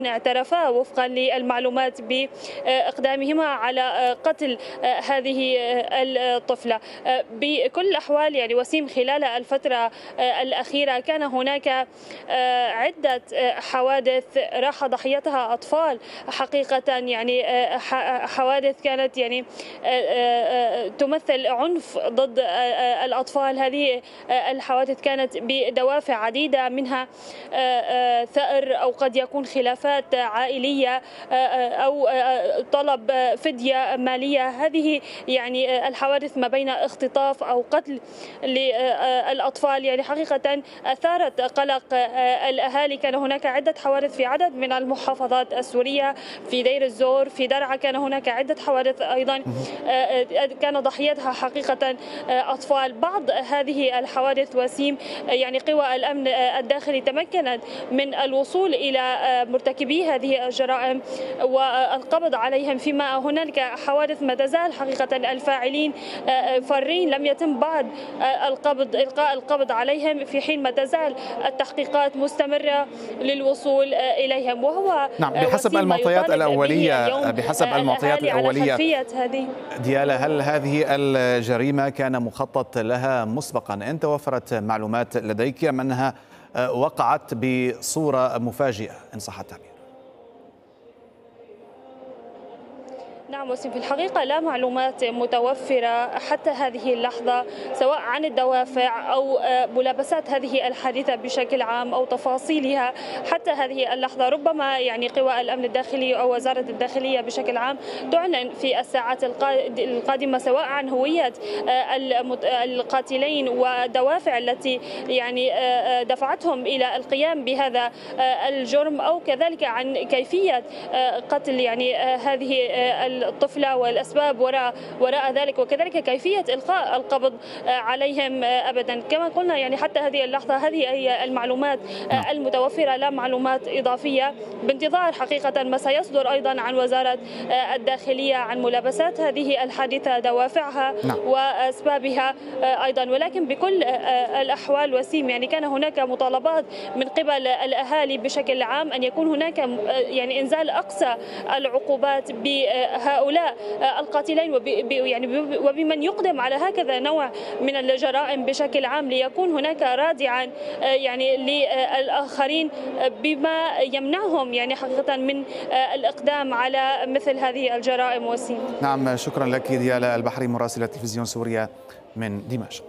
اعترفا وفقا للمعلومات بإقدامهما على قتل هذه الطفلة. بكل الأحوال يعني وسيم، خلال الفترة الأخيرة كان هناك عدة حوادث راح ضحيتها أطفال حقيقة، يعني حوادث كانت يعني تمثل عنف ضد الأطفال. هذه الحوادث كانت بدوافع عديدة، منها ثأر أو قد يكون خلافات عائلية أو طلب فدية مالية. هذه يعني الحوادث ما بين اختطاف أو قتل للأطفال يعني حقيقة أثارت قلق الأهالي. كان هناك عدة حوادث في عدد من المحافظات السورية، في دير الزور، في درعا كان هناك عدة حوادث أيضا كان ضحيتها حقيقة أطفال. بعض هذه الحوادث وسيم يعني قوى الأمن الداخلي تمكنت من الوصول إلى مرتكبي هذه الجرائم والقبض عليهم، فيما هنالك حوادث ما تزال حقيقة الفاعلين فارين، لم يتم بعد إلقاء القبض عليهم، في حين ما تزال التحقيقات مستمرة للوصول إليهم. وهو نعم، بحسب المعطيات الأولية ديالا، هل هذه الجريمة كان مخطط لها مسبقا؟ إن توفرت معلومات لديك أم أنها وقعت بصورة مفاجئة إن صح التعبير؟ نعم وسيم، في الحقيقة لا معلومات متوفرة حتى هذه اللحظة، سواء عن الدوافع أو ملابسات هذه الحادثة بشكل عام أو تفاصيلها حتى هذه اللحظة. ربما يعني قوى الأمن الداخلي أو وزارة الداخلية بشكل عام تعلن في الساعات القادمة سواء عن هوية القاتلين والدوافع التي يعني دفعتهم إلى القيام بهذا الجرم، أو كذلك عن كيفية قتل يعني هذه الطفلة والأسباب وراء ذلك، وكذلك كيفية إلقاء القبض عليهم أبدا. كما قلنا يعني حتى هذه اللحظة هذه هي المعلومات المتوفرة، لا معلومات إضافية، بانتظار حقيقة ما سيصدر أيضا عن وزارة الداخلية عن ملابسات هذه الحادثة، دوافعها وأسبابها أيضا. ولكن بكل الأحوال وسيم يعني كان هناك مطالبات من قبل الأهالي بشكل عام أن يكون هناك يعني إنزال أقصى العقوبات بهؤلاء القاتلين وبمن يقدم على هكذا نوع من الجرائم بشكل عام، ليكون هناك رادعا يعني للآخرين بما يمنعهم يعني حقيقة من الإقدام على مثل هذه الجرائم وسيم. نعم، شكرا لك ديالا البحري مراسلة تلفزيون سوريا من دمشق.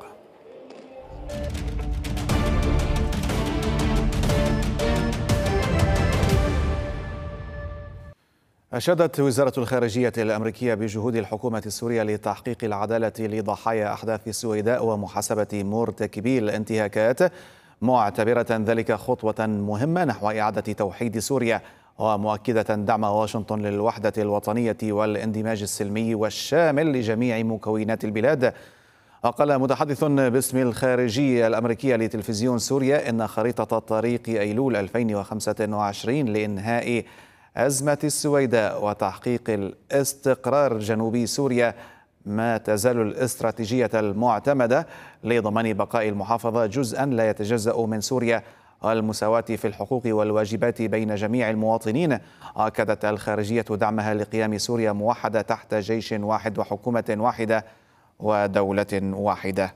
أشادت وزارة الخارجية الأمريكية بجهود الحكومة السورية لتحقيق العدالة لضحايا أحداث السويداء ومحاسبة مرتكبي الانتهاكات، معتبرة ذلك خطوة مهمة نحو إعادة توحيد سوريا، ومؤكدة دعم واشنطن للوحدة الوطنية والاندماج السلمي والشامل لجميع مكونات البلاد. وقال متحدث باسم الخارجية الأمريكية لتلفزيون سوريا إن خريطة طريق أيلول 2025 لإنهاء أزمة السويداء وتحقيق الاستقرار جنوب سوريا ما تزال الاستراتيجية المعتمدة لضمان بقاء المحافظة جزءا لا يتجزأ من سوريا والمساواة في الحقوق والواجبات بين جميع المواطنين. أكدت الخارجية دعمها لقيام سوريا موحدة تحت جيش واحد وحكومة واحدة ودولة واحدة.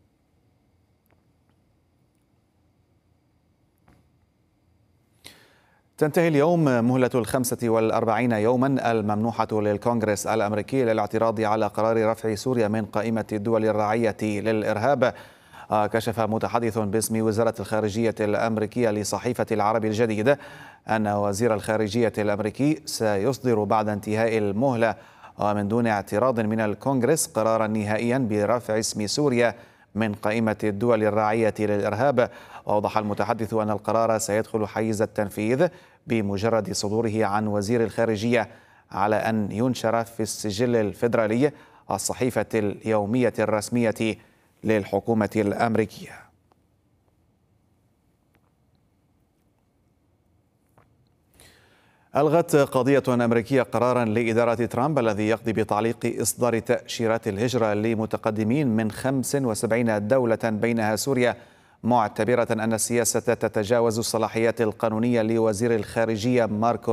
تنتهي اليوم مهلة 45 يوما الممنوحة للكونغرس الأمريكي للاعتراض على قرار رفع سوريا من قائمة الدول الراعية للإرهاب. كشف متحدث باسم وزارة الخارجية الأمريكية لصحيفة العرب الجديد أن وزير الخارجية الأمريكي سيصدر بعد انتهاء المهلة ومن دون اعتراض من الكونغرس قرارا نهائيا برفع اسم سوريا من قائمة الدول الراعية للإرهاب. وأوضح المتحدث أن القرار سيدخل حيز التنفيذ بمجرد صدوره عن وزير الخارجية، على أن ينشر في السجل الفيدرالي الصحيفة اليومية الرسمية للحكومة الأمريكية. ألغت قضية أمريكية قرارا لإدارة ترامب الذي يقضي بتعليق إصدار تأشيرات الهجرة لمتقدمين من 75 دولة بينها سوريا معتبرة أن السياسة تتجاوز الصلاحيات القانونية لوزير الخارجية ماركو